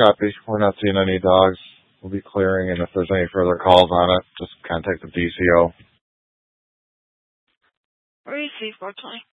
Copy. We're not seeing any dogs. We'll be clearing, and if there's any further calls on it, just contact the DCO. Receive 420.